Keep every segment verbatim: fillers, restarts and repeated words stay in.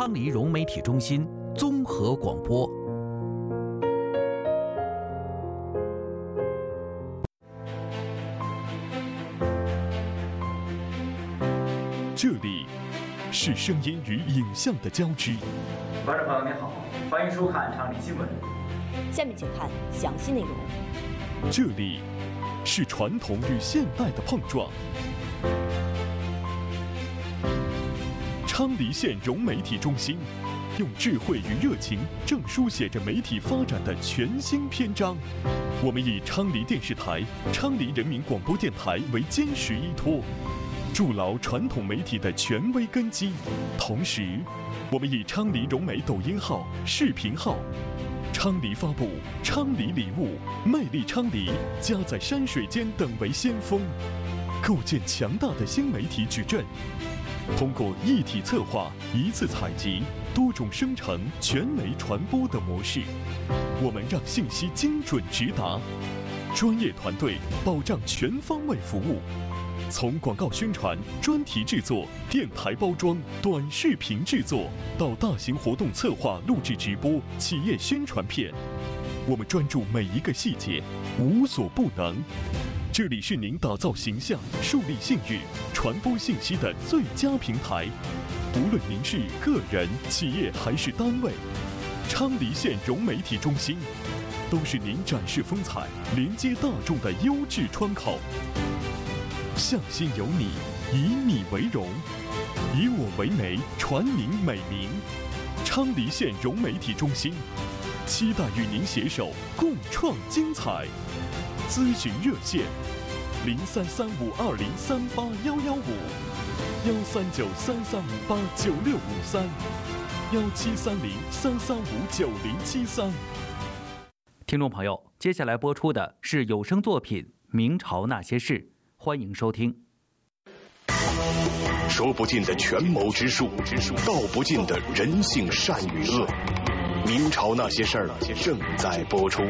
昌黎融媒体中心综合广播。 这里是声音与影像的交织。 观众朋友您好，欢迎收看昌黎新闻。 下面请看详细内容。 这里是传统与现代的碰撞。昌黎县融媒体中心用智慧与热情，正书写着媒体发展的全新篇章。我们以昌黎电视台、昌黎人民广播电台为坚实依托，筑牢传统媒体的权威根基。同时，我们以昌黎融媒抖音号、视频号、昌黎发布、昌黎礼物、魅力昌黎、家在山水间等为先锋，构建强大的新媒体矩阵。通过一体策划、一次采集、多种生成、全媒传播的模式，我们让信息精准直达，专业团队保障全方位服务。从广告宣传、专题制作、电台包装、短视频制作，到大型活动策划、录制直播、企业宣传片，我们专注每一个细节，无所不能。这里是您打造形象、树立信誉、传播信息的最佳平台。无论您是个人、企业还是单位，昌黎县融媒体中心都是您展示风采、连接大众的优质窗口。向心有你，以你为荣，以我为媒，传您美名。昌黎县融媒体中心，期待与您携手共创精彩。咨询热线：零三三五二零三八幺幺五，幺三九三三五八九六五三，幺七三零三三五九零七三。 听众朋友，接下来播出的是有声作品《明朝那些事》，欢迎收听。 说不尽的权谋之术，道不尽的人性善与恶。明朝那些事儿正在播出。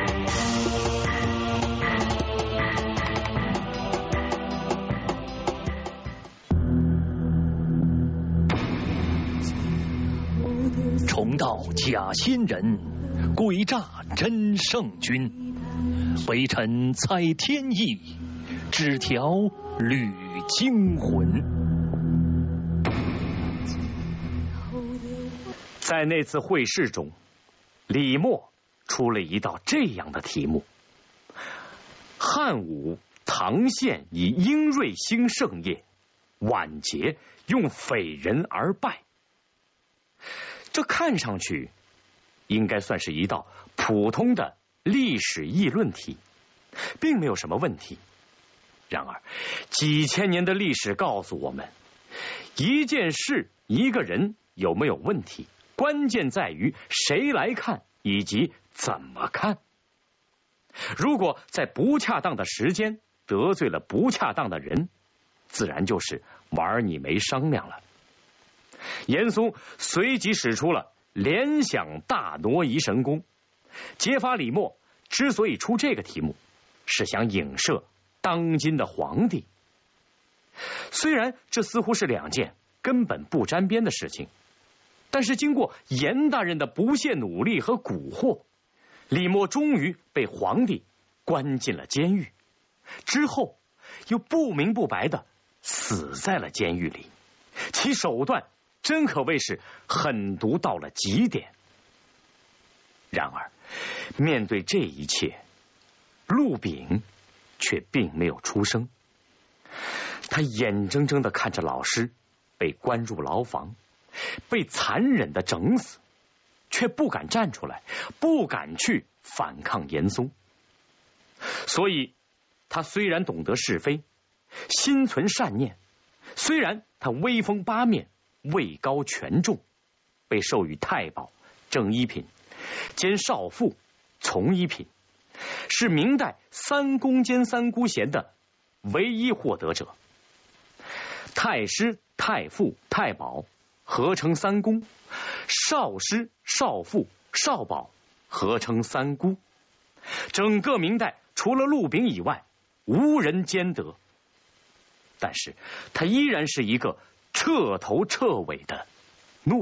重蹈假仙人，诡诈真圣君。微臣猜天意，纸条捋惊魂。 在那次会试中，李默出了一道这样的题目：汉武、唐宪以英锐兴盛业，晚节用匪人而败。这看上去应该算是一道普通的历史议论题，并没有什么问题。然而，几千年的历史告诉我们，一件事、一个人有没有问题，关键在于谁来看以及怎么看。如果在不恰当的时间得罪了不恰当的人，自然就是玩你没商量了。严嵩随即使出了联想大挪移神功。揭发李默之所以出这个题目，是想影射当今的皇帝。虽然这似乎是两件根本不沾边的事情，但是经过严大人的不懈努力和蛊惑，李默终于被皇帝关进了监狱，之后又不明不白的死在了监狱里，其手段真可谓是狠毒到了极点。然而，面对这一切，陆炳却并没有出声。他眼睁睁地看着老师被关入牢房，被残忍地整死，却不敢站出来，不敢去反抗严嵩。所以，他虽然懂得是非，心存善念，虽然他威风八面，位高权重，被授予太保、正一品兼少傅、从一品，是明代三公兼三姑衔的唯一获得者。太师、太傅、太保合称三公，少师、少傅、少保合称三姑。整个明代除了陆炳以外，无人兼得。但是他依然是一个彻头彻尾的